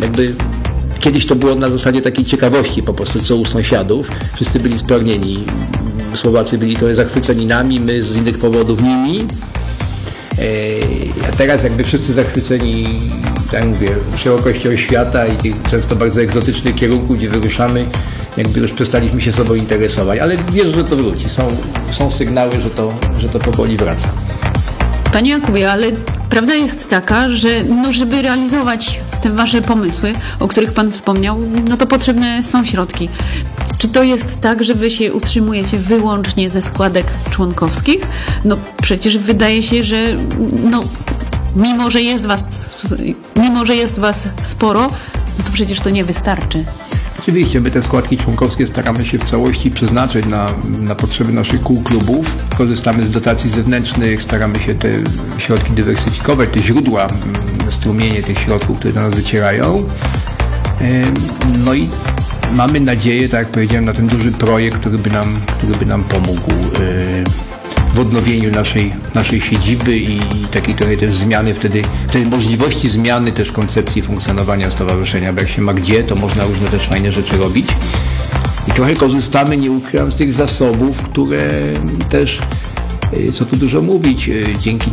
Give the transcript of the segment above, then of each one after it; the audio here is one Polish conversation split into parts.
jakby kiedyś to było na zasadzie takiej ciekawości po prostu, co u sąsiadów. Wszyscy byli spragnieni. Słowacy byli trochę zachwyceni nami, my z innych powodów nimi. A teraz jakby wszyscy zachwyceni, tak mówię, szerokością świata i tych często bardzo egzotycznych kierunków, gdzie wyruszamy, jakby już przestaliśmy się sobą interesować. Ale wierzę, że to wróci. Są sygnały, że to powoli wraca. Panie Jakubie, ale prawda jest taka, że żeby realizować te wasze pomysły, o których pan wspomniał, to potrzebne są środki. Czy to jest tak, że wy się utrzymujecie wyłącznie ze składek członkowskich? Przecież wydaje się, że mimo że jest was sporo, to przecież to nie wystarczy. Oczywiście, my te składki członkowskie staramy się w całości przeznaczyć na potrzeby naszych kół klubów. Korzystamy z dotacji zewnętrznych, staramy się te środki dywersyfikować, te źródła, strumienie tych środków, które do nas wycierają. I mamy nadzieję, tak jak powiedziałem, na ten duży projekt, który by nam pomógł w odnowieniu naszej siedziby i takiej trochę też zmiany wtedy możliwości zmiany też koncepcji funkcjonowania stowarzyszenia, bo jak się ma gdzie, to można różne też fajne rzeczy robić. I trochę korzystamy, nie ukrywam, z tych zasobów, które też, co tu dużo mówić, dzięki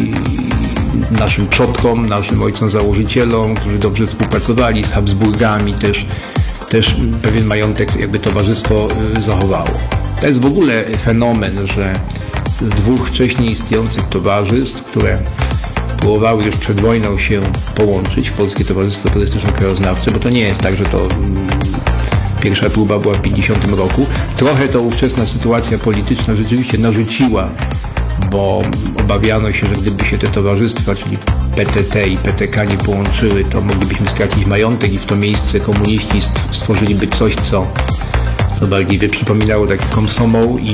naszym przodkom, naszym ojcom założycielom, którzy dobrze współpracowali z Habsburgami, też pewien majątek jakby towarzystwo zachowało. To jest w ogóle fenomen, że z dwóch wcześniej istniejących towarzystw, które próbowały już przed wojną się połączyć w Polskie Towarzystwo Turystyczno-Krajoznawcze, bo to nie jest tak, że to pierwsza próba była w 1950 roku. Trochę to ówczesna sytuacja polityczna rzeczywiście narzuciła, bo obawiano się, że gdyby się te towarzystwa, czyli PTT i PTK nie połączyły, to moglibyśmy stracić majątek i w to miejsce komuniści stworzyliby coś, co bardziej by przypominało taki komsomol i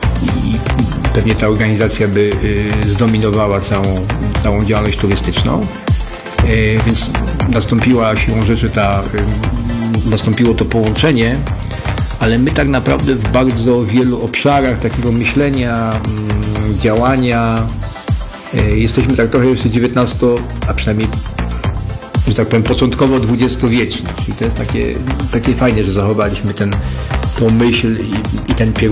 pewnie ta organizacja by zdominowała całą działalność turystyczną. Więc nastąpiła siłą rzeczy nastąpiło to połączenie, ale my tak naprawdę w bardzo wielu obszarach takiego myślenia, działania jesteśmy tak trochę jeszcze a przynajmniej, że tak powiem, początkowo XX-wieczni. Czyli to jest takie fajne, że zachowaliśmy tą myśl i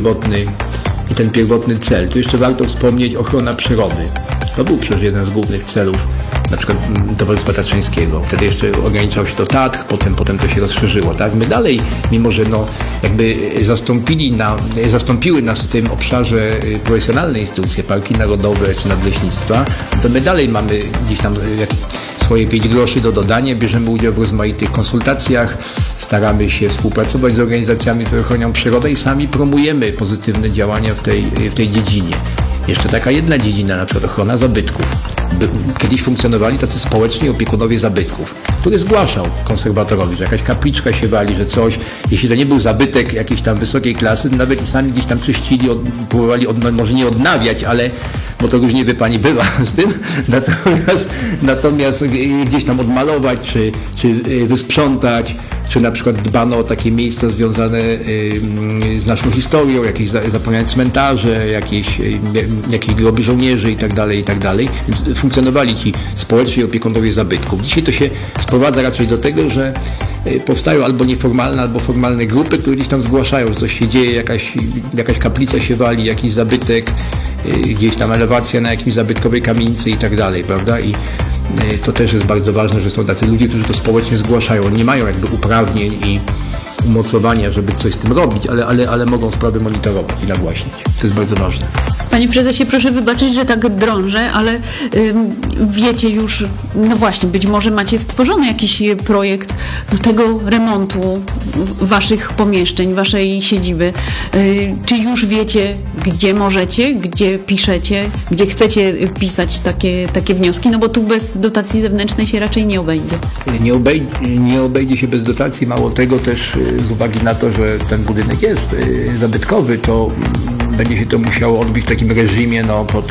ten pierwotny cel. Tu jeszcze warto wspomnieć ochrona przyrody. To był przecież jeden z głównych celów na przykład Towarzystwa Tatrzańskiego. Wtedy jeszcze ograniczał się do Tatr, potem to się rozszerzyło. Tak? My dalej, mimo że jakby zastąpiły nas w tym obszarze profesjonalne instytucje, parki narodowe czy nadleśnictwa, to my dalej mamy gdzieś tam swoje 5 groszy do dodania, bierzemy udział w rozmaitych konsultacjach, staramy się współpracować z organizacjami, które chronią przyrodę i sami promujemy pozytywne działania w tej dziedzinie. Jeszcze taka jedna dziedzina, na przykład ochrona zabytków. Kiedyś funkcjonowali tacy społeczni opiekunowie zabytków, który zgłaszał konserwatorowi, że jakaś kapliczka się wali, że coś, jeśli to nie był zabytek jakiejś tam wysokiej klasy, to nawet i sami gdzieś tam czyścili, próbowali może nie odnawiać, ale, bo to różnie by pani była z tym, natomiast gdzieś tam odmalować, czy wysprzątać, czy na przykład dbano o takie miejsca związane z naszą historią, jakieś zapomniane cmentarze, jakieś groby żołnierzy i tak dalej. Więc funkcjonowali ci społeczni opiekunowie zabytków. Dzisiaj to się sprowadza raczej do tego, że powstają albo nieformalne, albo formalne grupy, które gdzieś tam zgłaszają, że coś się dzieje, jakaś kaplica się wali, jakiś zabytek, gdzieś tam elewacja na jakimś zabytkowej kamienicy i tak dalej, prawda? I to też jest bardzo ważne, że są tacy ludzie, którzy to społecznie zgłaszają. Nie mają jakby uprawnień i umocowania, żeby coś z tym robić, ale mogą sprawy monitorować i nagłaśnić. To jest bardzo ważne. Panie prezesie, proszę wybaczyć, że tak drążę, ale wiecie już, no właśnie, być może macie stworzony jakiś projekt do tego remontu waszych pomieszczeń, waszej siedziby. Czy już wiecie, gdzie możecie, gdzie piszecie, gdzie chcecie pisać takie wnioski? No bo tu bez dotacji zewnętrznej się raczej nie obejdzie. Nie obejdzie się bez dotacji. Mało tego, też z uwagi na to, że ten budynek jest zabytkowy, to będzie się to musiało odbyć w takim reżimie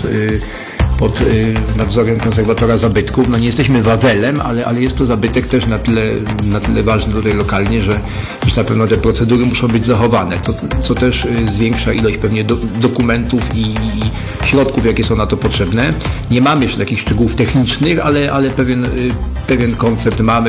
pod nadzorem konserwatora zabytków. No nie jesteśmy Wawelem, ale jest to zabytek też na tyle ważny tutaj lokalnie, że już na pewno te procedury muszą być zachowane, co też zwiększa ilość pewnie dokumentów i środków, jakie są na to potrzebne. Nie mamy jeszcze takich szczegółów technicznych, ale pewien koncept mamy.